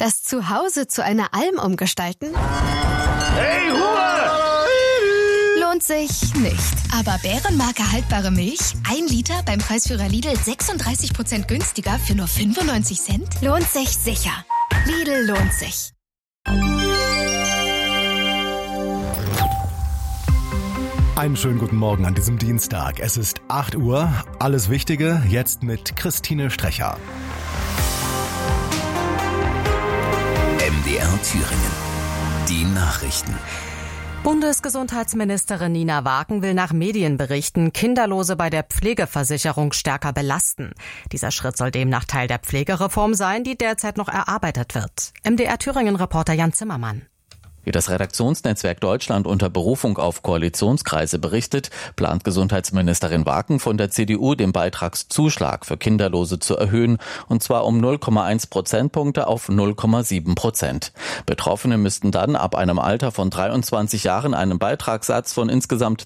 Das Zuhause zu einer Alm umgestalten? Hey, Ruhe! Lohnt sich nicht. Aber Bärenmarke haltbare Milch, 1 Liter beim Preisführer Lidl 36% günstiger für nur 95 Cent? Lohnt sich sicher. Lidl lohnt sich. Einen schönen guten Morgen an diesem Dienstag. Es ist 8 Uhr. Alles Wichtige jetzt mit Christine Strecher. MDR Thüringen. Die Nachrichten. Bundesgesundheitsministerin Nina Waken will nach Medienberichten Kinderlose bei der Pflegeversicherung stärker belasten. Dieser Schritt soll demnach Teil der Pflegereform sein, die derzeit noch erarbeitet wird. MDR Thüringen-Reporter Jan Zimmermann. Wie das Redaktionsnetzwerk Deutschland unter Berufung auf Koalitionskreise berichtet, plant Gesundheitsministerin Waken von der CDU den Beitragszuschlag für Kinderlose zu erhöhen, und zwar um 0,1 Prozentpunkte auf 0,7%. Betroffene müssten dann ab einem Alter von 23 Jahren einen Beitragssatz von insgesamt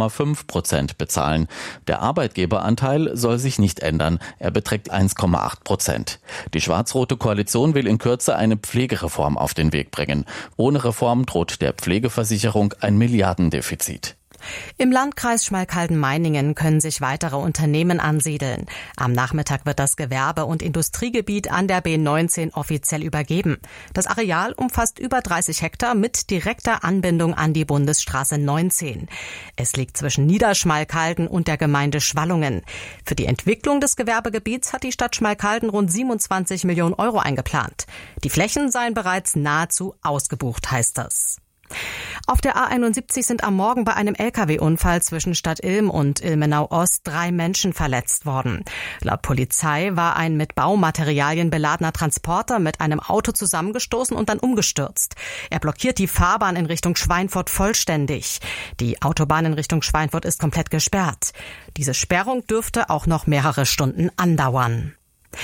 2,5% bezahlen. Der Arbeitgeberanteil soll sich nicht ändern. Er beträgt 1,8%. Die schwarz-rote Koalition will in Kürze eine Pflegereform auf den Weg bringen. Ohne Reform droht der Pflegeversicherung ein Milliardendefizit. Im Landkreis Schmalkalden-Meiningen können sich weitere Unternehmen ansiedeln. Am Nachmittag wird das Gewerbe- und Industriegebiet an der B19 offiziell übergeben. Das Areal umfasst über 30 Hektar mit direkter Anbindung an die Bundesstraße 19. Es liegt zwischen Niederschmalkalden und der Gemeinde Schwallungen. Für die Entwicklung des Gewerbegebiets hat die Stadt Schmalkalden rund 27 Millionen Euro eingeplant. Die Flächen seien bereits nahezu ausgebucht, heißt es. Auf der A71 sind am Morgen bei einem Lkw-Unfall zwischen Stadt Ilm und Ilmenau-Ost 3 Menschen verletzt worden. Laut Polizei war ein mit Baumaterialien beladener Transporter mit einem Auto zusammengestoßen und dann umgestürzt. Er blockiert die Fahrbahn in Richtung Schweinfurt vollständig. Die Autobahn in Richtung Schweinfurt ist komplett gesperrt. Diese Sperrung dürfte auch noch mehrere Stunden andauern.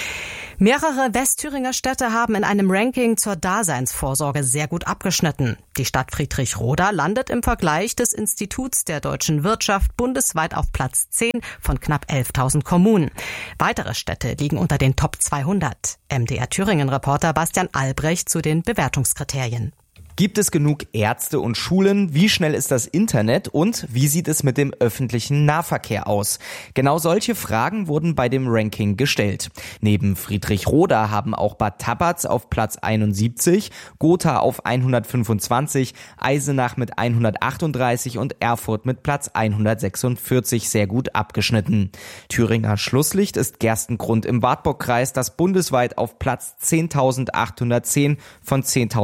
Mehrere Westthüringer Städte haben in einem Ranking zur Daseinsvorsorge sehr gut abgeschnitten. Die Stadt Friedrichroda landet im Vergleich des Instituts der deutschen Wirtschaft bundesweit auf Platz 10 von knapp 11.000 Kommunen. Weitere Städte liegen unter den Top 200. MDR Thüringen-Reporter Bastian Albrecht zu den Bewertungskriterien. Gibt es genug Ärzte und Schulen? Wie schnell ist das Internet? Und wie sieht es mit dem öffentlichen Nahverkehr aus? Genau solche Fragen wurden bei dem Ranking gestellt. Neben Friedrichroda haben auch Bad Tabatz auf Platz 71, Gotha auf 125, Eisenach mit 138 und Erfurt mit Platz 146 sehr gut abgeschnitten. Thüringer Schlusslicht ist Gerstengrund im Wartburgkreis, das bundesweit auf Platz 10.810 von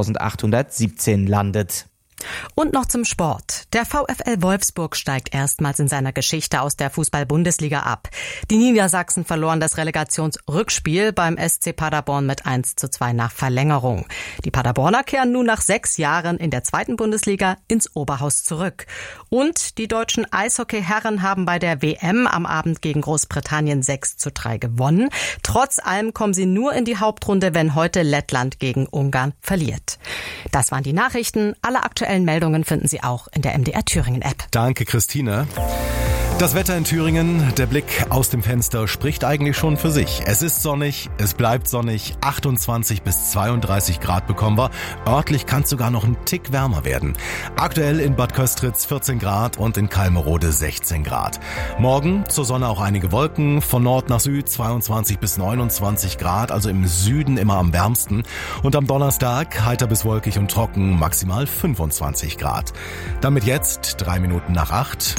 10.817 landet. Und noch zum Sport. Der VfL Wolfsburg steigt erstmals in seiner Geschichte aus der Fußball-Bundesliga ab. Die Niedersachsen verloren das Relegationsrückspiel beim SC Paderborn mit 1:2 nach Verlängerung. Die Paderborner kehren nun nach 6 Jahren in der 2. Bundesliga ins Oberhaus zurück. Und die deutschen Eishockey-Herren haben bei der WM am Abend gegen Großbritannien 6:3 gewonnen. Trotz allem kommen sie nur in die Hauptrunde, wenn heute Lettland gegen Ungarn verliert. Das waren die Nachrichten. Alle aktuellen Meldungen finden Sie auch in der MDR Thüringen App. Danke, Christine. Das Wetter in Thüringen, der Blick aus dem Fenster spricht eigentlich schon für sich. Es ist sonnig, es bleibt sonnig, 28 bis 32 Grad bekommen wir. Örtlich kann es sogar noch ein Tick wärmer werden. Aktuell in Bad Köstritz 14 Grad und in Kalmerode 16 Grad. Morgen zur Sonne auch einige Wolken, von Nord nach Süd 22 bis 29 Grad, also im Süden immer am wärmsten. Und am Donnerstag heiter bis wolkig und trocken, maximal 25 Grad. Damit jetzt 3 Minuten nach 8.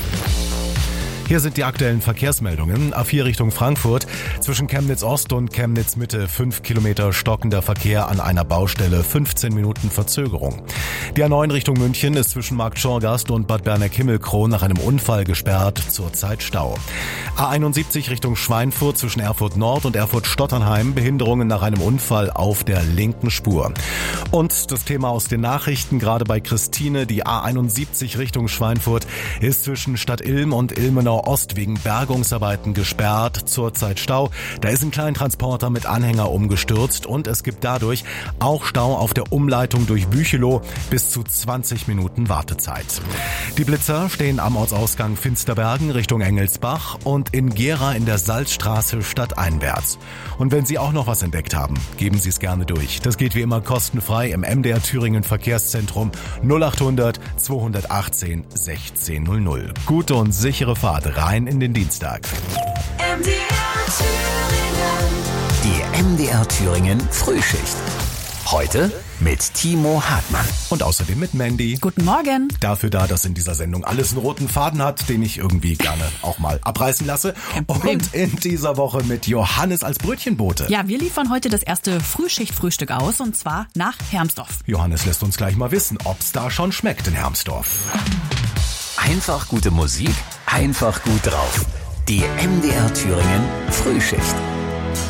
Hier sind die aktuellen Verkehrsmeldungen. A4 Richtung Frankfurt. Zwischen Chemnitz Ost und Chemnitz Mitte 5 Kilometer stockender Verkehr an einer Baustelle, 15 Minuten Verzögerung. Die A9 Richtung München ist zwischen Markt Schorgast und Bad Berneck-Himmelkron nach einem Unfall gesperrt, zurzeit Stau. A71 Richtung Schweinfurt zwischen Erfurt Nord und Erfurt Stotternheim, Behinderungen nach einem Unfall auf der linken Spur. Und das Thema aus den Nachrichten, gerade bei Christine, die A71 Richtung Schweinfurt ist zwischen Stadt Ilm und Ilmenau A-Stau Ost wegen Bergungsarbeiten gesperrt, zurzeit Stau. Da ist ein Kleintransporter mit Anhänger umgestürzt und es gibt dadurch auch Stau auf der Umleitung durch Büchelow, bis zu 20 Minuten Wartezeit. Die Blitzer stehen am Ortsausgang Finsterbergen Richtung Engelsbach und in Gera in der Salzstraße stadteinwärts. Und wenn Sie auch noch was entdeckt haben, geben Sie es gerne durch. Das geht wie immer kostenfrei im MDR Thüringen Verkehrszentrum 0800 218 1600. Gute und sichere Fahrt rein in den Dienstag. Die MDR Thüringen Frühschicht. Heute mit Timo Hartmann. Und außerdem mit Mandy. Guten Morgen. Dafür da, dass in dieser Sendung alles einen roten Faden hat, den ich irgendwie gerne auch mal abreißen lasse. Und in dieser Woche mit Johannes als Brötchenbote. Ja, wir liefern heute das erste Frühschicht-Frühstück aus, und zwar nach Hermsdorf. Johannes lässt uns gleich mal wissen, ob's da schon schmeckt in Hermsdorf. Einfach gute Musik, einfach gut drauf. Die MDR Thüringen Frühschicht.